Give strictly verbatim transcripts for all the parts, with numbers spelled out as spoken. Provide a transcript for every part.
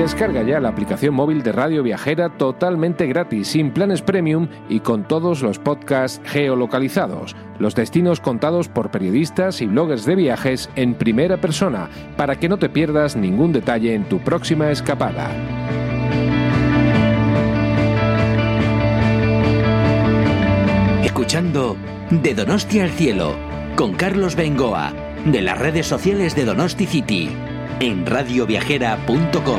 Descarga ya la aplicación móvil de Radio Viajera totalmente gratis, sin planes premium y con todos los podcasts geolocalizados, los destinos contados por periodistas y bloggers de viajes en primera persona, para que no te pierdas ningún detalle en tu próxima escapada. Escuchando De Donosti al Cielo, con Carlos Bengoa, de las redes sociales de Donosti City, en radio viajera punto com.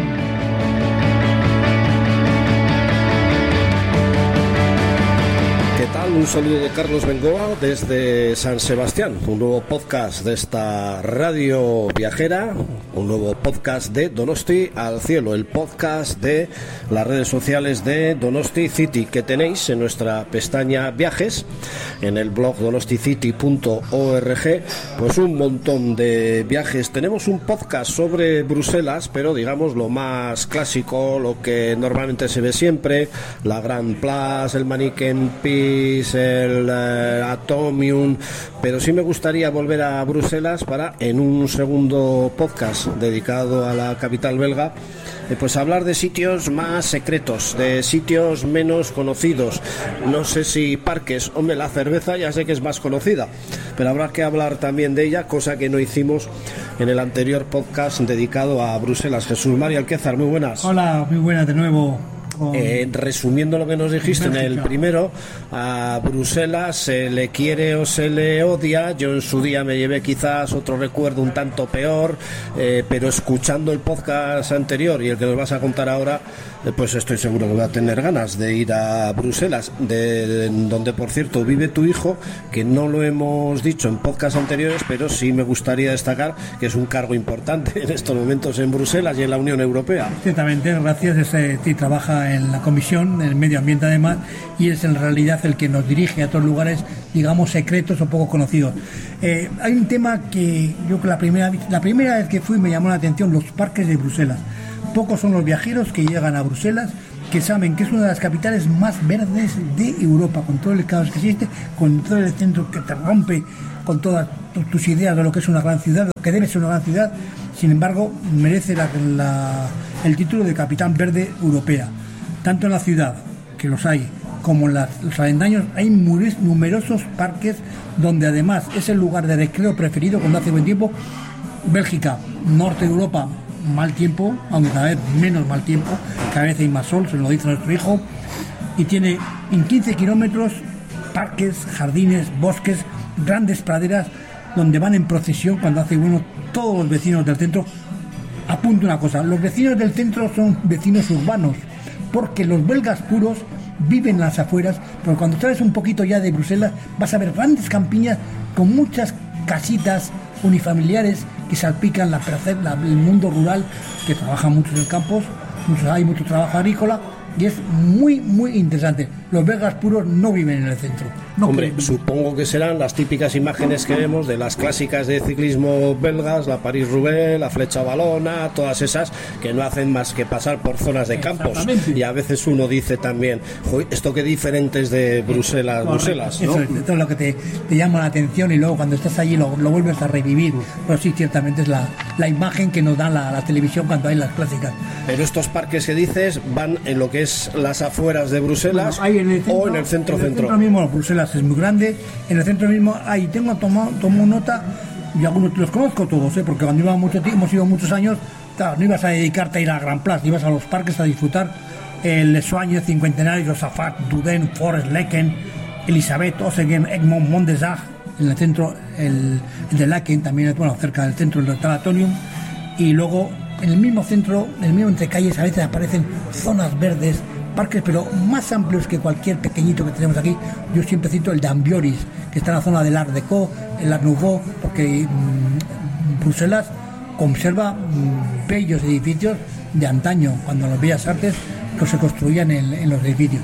Un saludo de Carlos Bengoa desde San Sebastián, un nuevo podcast de esta radio viajera, un nuevo podcast de Donosti al Cielo, el podcast de las redes sociales de Donosti City, que tenéis en nuestra pestaña viajes, en el blog donosti city punto org, pues un montón de viajes. Tenemos un podcast sobre Bruselas, pero digamos lo más clásico, lo que normalmente se ve siempre, la Grand Place, el Manneken Pis, el uh, Atomium, pero sí me gustaría volver a Bruselas para, en un segundo podcast dedicado a la capital belga, eh, pues hablar de sitios más secretos, de sitios menos conocidos. No sé si parques, hombre, la cerveza ya sé que es más conocida, pero habrá que hablar también de ella, cosa que no hicimos en el anterior podcast dedicado a Bruselas. Jesús María Alquézar, muy buenas. Hola, muy buenas de nuevo. Eh, resumiendo lo que nos dijiste Bélgica. En el primero, a Bruselas se le quiere o se le odia. Yo en su día me llevé quizás otro recuerdo un tanto peor, eh, pero escuchando el podcast anterior y el que nos vas a contar ahora, eh, pues estoy seguro que voy a tener ganas de ir a Bruselas, de, de, donde por cierto vive tu hijo, que no lo hemos dicho en podcasts anteriores, pero sí me gustaría destacar que es un cargo importante en estos momentos en Bruselas y en la Unión Europea. Ciertamente, gracias. Ese, sí, trabaja en la comisión, en el medio ambiente además, y es en realidad el que nos dirige a otros lugares, digamos, secretos o poco conocidos. Eh, hay un tema que yo que la primera, la primera vez que fui me llamó la atención, los parques de Bruselas. Pocos son los viajeros que llegan a Bruselas que saben que es una de las capitales más verdes de Europa, con todo el caos que existe, con todo el centro que te rompe con todas tus ideas de lo que es una gran ciudad, lo que debe ser una gran ciudad. Sin embargo, merece la, la, el título de Capitán Verde Europea. Tanto en la ciudad, que los hay, como en las, los aledaños, hay muros, numerosos parques donde además es el lugar de recreo preferido cuando hace buen tiempo. Bélgica, norte de Europa, mal tiempo, aunque cada vez menos mal tiempo, cada vez hay más sol, se lo dice nuestro hijo, y tiene en quince kilómetros parques, jardines, bosques, grandes praderas donde van en procesión cuando hace bueno todos los vecinos del centro. Apunto una cosa, los vecinos del centro son vecinos urbanos, porque los belgas puros viven en las afueras, pero cuando traes un poquito ya de Bruselas vas a ver grandes campiñas con muchas casitas unifamiliares que salpican la, la, el mundo rural, que trabajan muchos en campos, muchos, hay mucho trabajo agrícola, y es muy muy interesante. Los belgas puros no viven en el centro. No Hombre, creen. Supongo que serán las típicas imágenes que vemos de las clásicas de ciclismo belgas, la París-Roubaix, la Flecha Valona, todas esas que no hacen más que pasar por zonas de campos. Y a veces uno dice también, esto qué diferente es de Bruselas, Correcto. Bruselas, ¿no? Eso es, esto es lo que te, te llama la atención, y luego cuando estás allí lo, lo vuelves a revivir. Pero sí, ciertamente es la, la imagen que nos da la, la televisión cuando hay las clásicas. Pero estos parques que dices van en lo que es las afueras de Bruselas, bueno, en el centro, o en el centro en el centro. centro mismo, Bruselas es muy grande. En el centro mismo hay, tengo tomado tomo nota, y algunos los conozco todos, ¿eh? Porque cuando iba mucho tiempo, hemos ido muchos años, claro, no ibas a dedicarte a ir a Grand Place, ibas a los parques a disfrutar el Soignes, Cincuentenario, Josafat, Duden, Forest, Laeken, Elizabeth, Ossegem, Egmont, Mont des Arts. En el centro el, el de Laeken, también, bueno, cerca del centro del Atomium. Y luego en el mismo centro, en el mismo entre calles, a veces aparecen zonas verdes, parques pero más amplios que cualquier pequeñito que tenemos aquí. Yo siempre cito el de Ambioris, que está en la zona del Art Deco, el Art Nouveau, porque mmm, Bruselas conserva mmm, bellos edificios de antaño, cuando las bellas artes que se construían en, en los edificios.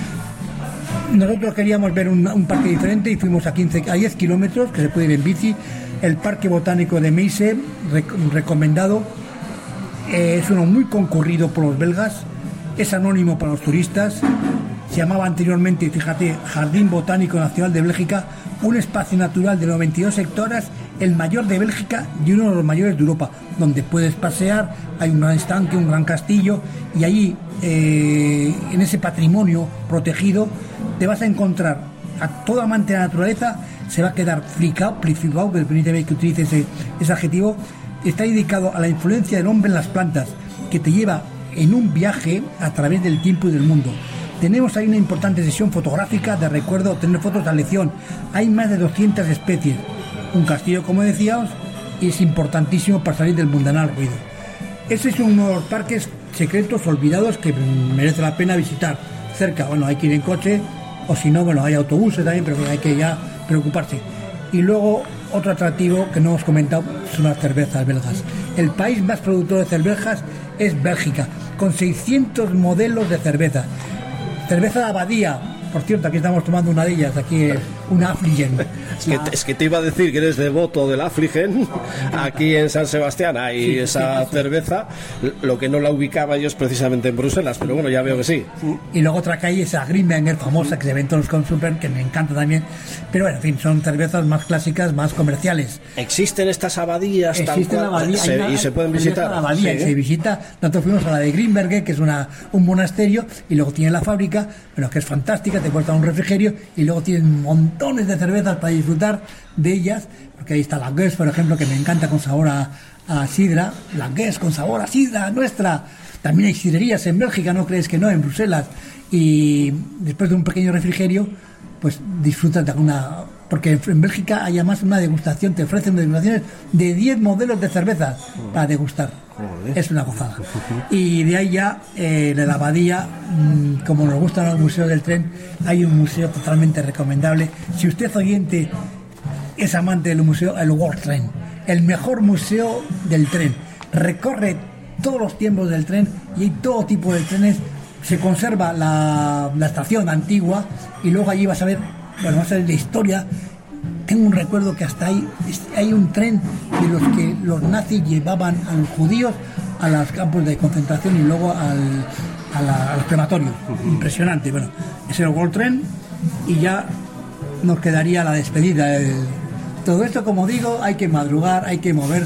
Nosotros queríamos ver un, un parque diferente y fuimos a, quince, a diez kilómetros, que se puede ir en bici, el Parque Botánico de Meise, rec, recomendado. Eh, es uno muy concurrido por los belgas, es anónimo para los turistas, se llamaba anteriormente, fíjate, Jardín Botánico Nacional de Bélgica, un espacio natural de noventa y dos hectáreas el mayor de Bélgica y uno de los mayores de Europa, donde puedes pasear, hay un gran estanque, un gran castillo, y allí, eh, en ese patrimonio protegido, te vas a encontrar a todo amante de la naturaleza, se va a quedar flipado, flipado, permíteme que utilice ese, ese adjetivo. Está dedicado a la influencia del hombre en las plantas, que te lleva en un viaje a través del tiempo y del mundo. Tenemos ahí una importante sesión fotográfica de recuerdo, tener fotos de la lección. Hay más de doscientas especies. Un castillo, como decíamos, y es importantísimo para salir del mundanal ruido. Ese es uno de los parques secretos olvidados que merece la pena visitar. Cerca, bueno, hay que ir en coche, o si no, bueno, hay autobuses también, pero hay que ya preocuparse. Y luego, otro atractivo que no hemos comentado son las cervezas belgas. El país más productor de cervezas es Bélgica, con seiscientos modelos de cerveza. Cerveza de Abadía, por cierto, aquí estamos tomando una de ellas, aquí es una Affligen. Es que, es que te iba a decir que eres devoto del Affligen. Aquí en San Sebastián hay sí, esa sí, sí. cerveza. Lo que no la ubicaba yo es precisamente en Bruselas, pero bueno, ya veo que sí. Y luego otra calle es la Grimbergen, famosa, que se ve en todos los Consumper, que me encanta también. Pero bueno, en fin, son cervezas más clásicas, más comerciales. ¿Existen estas abadías? Existen tal cual, abadías. Se, una, y se pueden visitar. Abadía, sí, se visita. Nosotros fuimos a la de Grimbergen, que es una, un monasterio, y luego tiene la fábrica, bueno, que es fantástica, te cuesta un refrigerio, y luego tienen montones de cervezas para disfrutar de ellas, porque ahí está la Guess, por ejemplo, que me encanta, con sabor a, a sidra, la Guess con sabor a sidra nuestra. También hay sidrerías en Bélgica, no crees que no, en Bruselas, y después de un pequeño refrigerio pues disfrutas de alguna, porque en Bélgica hay además una degustación, te ofrecen degustaciones de diez modelos de cerveza para degustar. Es una gozada. Y de ahí ya, eh, de la abadía, mmm, como nos gustan los museos del tren, hay un museo totalmente recomendable. Si usted, oyente, es amante del museo, el World Train, el mejor museo del tren, recorre todos los tiempos del tren y hay todo tipo de trenes. Se conserva la, la estación antigua, y luego allí vas a ver, bueno, vas a ver la historia. Tengo un recuerdo que hasta ahí hay un tren de los que los nazis llevaban a los judíos a los campos de concentración y luego al, a, la, a los crematorios. Impresionante. Bueno, es el World Train, y ya nos quedaría la despedida. El, todo esto, como digo, hay que madrugar, hay que moverse.